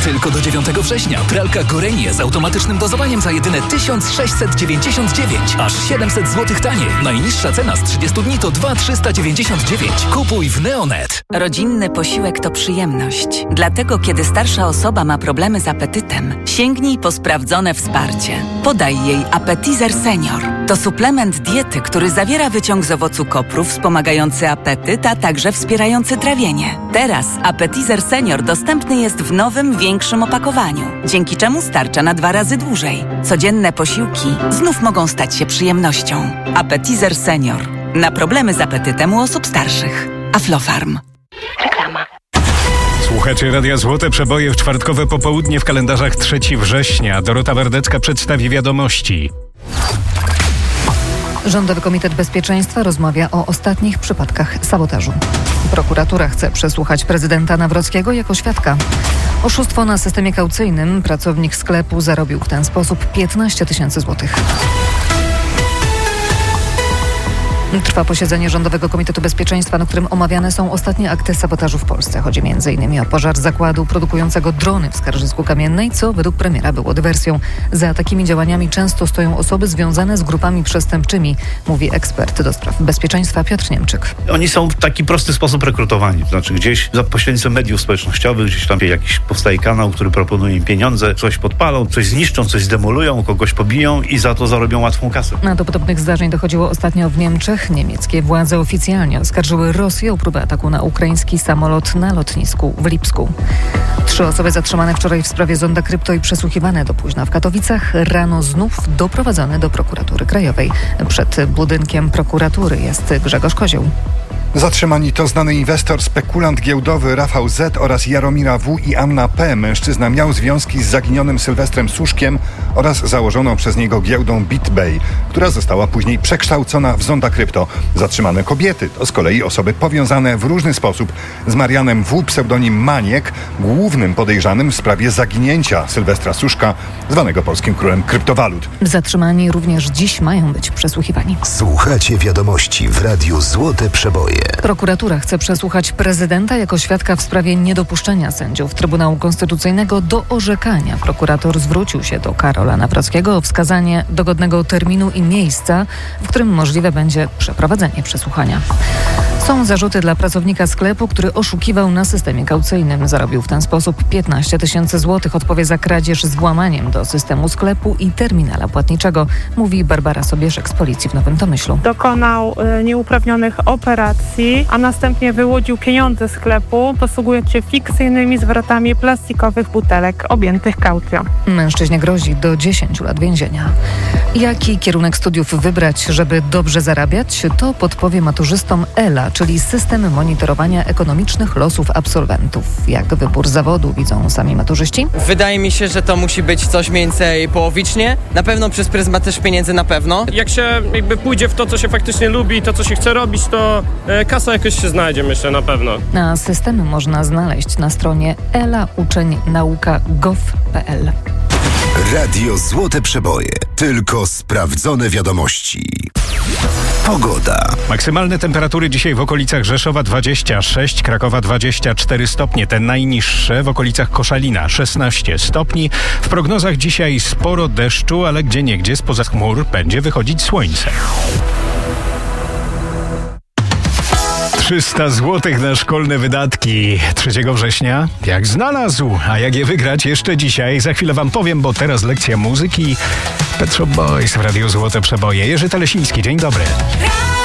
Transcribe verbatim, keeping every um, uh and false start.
Tylko do dziewiątego września pralka Gorenie z automatycznym dozowaniem za jedyne tysiąc sześćset dziewięćdziesiąt dziewięć. Aż siedemset złotych taniej. Najniższa cena z trzydziestu dni to dwa tysiące trzysta dziewięćdziesiąt dziewięć. Kupuj w Neonet. Rodzinny posiłek to przyjemność. Dlatego, kiedy starsza osoba ma problemy z apetytem, sięgnij po sprawdzone wsparcie. Podaj jej Appetizer Senior. To suplement diety, który zawiera wyciąg z owocu kopru wspomagający apetyt, a także wspierający trawienie. Teraz Appetizer Senior dostępny jest w nowym, większym opakowaniu, dzięki czemu starcza na dwa razy dłużej. Codzienne posiłki znów mogą stać się przyjemnością. Appetizer Senior. Na problemy z apetytem u osób starszych. Aflofarm. Reklama. Słuchacie Radia Złote Przeboje w czwartkowe popołudnie w kalendarzach trzeciego września. Dorota Wardecka przedstawi wiadomości. Rządowy Komitet Bezpieczeństwa rozmawia o ostatnich przypadkach sabotażu. Prokuratura chce przesłuchać prezydenta Nawrockiego jako świadka. Oszustwo na systemie kaucyjnym. Pracownik sklepu zarobił w ten sposób piętnaście tysięcy złotych. Trwa posiedzenie Rządowego Komitetu Bezpieczeństwa, na którym omawiane są ostatnie akty sabotażu w Polsce. Chodzi między innymi o pożar zakładu produkującego drony w Skarżysku Kamiennej, co według premiera było dywersją. Za takimi działaniami często stoją osoby związane z grupami przestępczymi, mówi ekspert do spraw bezpieczeństwa Piotr Niemczyk. Oni są w taki prosty sposób rekrutowani, to znaczy gdzieś za pośrednictwem mediów społecznościowych, gdzieś tam jakiś powstaje kanał, który proponuje im pieniądze, coś podpalą, coś zniszczą, coś zdemolują, kogoś pobiją i za to zarobią łatwą kasę. Do podobnych zdarzeń dochodziło ostatnio w Niemczech. Niemieckie władze oficjalnie oskarżyły Rosję o próbę ataku na ukraiński samolot na lotnisku w Lipsku. Trzy osoby zatrzymane wczoraj w sprawie zonda krypto i przesłuchiwane do późna w Katowicach. Rano znów doprowadzone do prokuratury krajowej. Przed budynkiem prokuratury jest Grzegorz Kozioł. Zatrzymani to znany inwestor, spekulant giełdowy Rafał Z. oraz Jaromira W. i Anna P. Mężczyzna miał związki z zaginionym Sylwestrem Suszkiem oraz założoną przez niego giełdą BitBay, która została później przekształcona w zonda krypto. Zatrzymane kobiety to z kolei osoby powiązane w różny sposób z Marianem W., pseudonim Maniek, głównym podejrzanym w sprawie zaginięcia Sylwestra Suszka, zwanego polskim królem kryptowalut. Zatrzymani również dziś mają być przesłuchiwani. Słuchacie wiadomości w Radiu Złote Przeboje. Prokuratura chce przesłuchać prezydenta jako świadka w sprawie niedopuszczenia sędziów Trybunału Konstytucyjnego do orzekania. Prokurator zwrócił się do Karola Nawrockiego o wskazanie dogodnego terminu i miejsca, w którym możliwe będzie przeprowadzenie przesłuchania. Są zarzuty dla pracownika sklepu, który oszukiwał na systemie kaucyjnym. Zarobił w ten sposób piętnaście tysięcy złotych. Odpowie za kradzież z włamaniem do systemu sklepu i terminala płatniczego, mówi Barbara Sobieszek z Policji w Nowym Tomyślu. Dokonał y, nieuprawnionych operacji, a następnie wyłudził pieniądze sklepu, posługując się fikcyjnymi zwrotami plastikowych butelek objętych kaucją. Mężczyźnie grozi do dziesięciu lat więzienia. Jaki kierunek studiów wybrać, żeby dobrze zarabiać? To podpowie maturzystom ELA, czyli system monitorowania ekonomicznych losów absolwentów. Jak wybór zawodu widzą sami maturzyści? Wydaje mi się, że to musi być coś mniej więcej połowicznie. Na pewno przez pryzmat też pieniędzy na pewno. Jak się jakby pójdzie w to, co się faktycznie lubi, to, co się chce robić, to e, kasa jakoś się znajdzie, myślę, na pewno. A systemy można znaleźć na stronie ela uczeń nauka kropka gov kropka pe el. Radio Złote Przeboje. Tylko sprawdzone wiadomości. Pogoda. Maksymalne temperatury dzisiaj w okolicach Rzeszowa dwadzieścia sześć, Krakowa dwadzieścia cztery stopnie. Te najniższe w okolicach Koszalina szesnaście stopni. W prognozach dzisiaj sporo deszczu, ale gdzieniegdzie spoza chmur będzie wychodzić słońce. trzysta złotych na szkolne wydatki trzeciego września. Jak znalazł, a jak je wygrać jeszcze dzisiaj? Za chwilę wam powiem, bo teraz lekcja muzyki. Pet Shop Boys w Radiu Złote Przeboje. Jerzy Telesiński, dzień dobry.